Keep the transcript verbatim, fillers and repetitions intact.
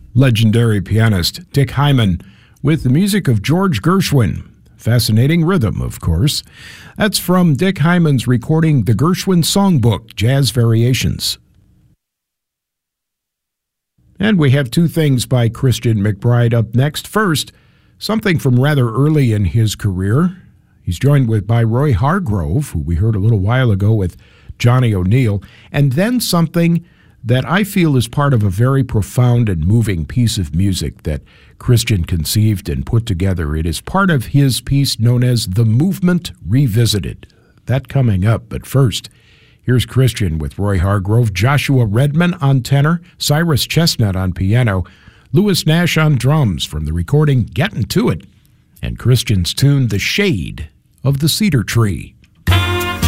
legendary pianist Dick Hyman with the music of George Gershwin. Fascinating rhythm, of course. That's from Dick Hyman's recording The Gershwin Songbook, Jazz Variations. And we have two things by Christian McBride up next. First, something from rather early in his career. He's joined with by Roy Hargrove, who we heard a little while ago with Johnny O'Neill, and then something that I feel is part of a very profound and moving piece of music that Christian conceived and put together. It is part of his piece known as The Movement Revisited. That coming up, but first, here's Christian with Roy Hargrove, Joshua Redman on tenor, Cyrus Chestnut on piano, Louis Nash on drums from the recording Gettin' to It, and Christian's tune The Shade of the Cedar Tree.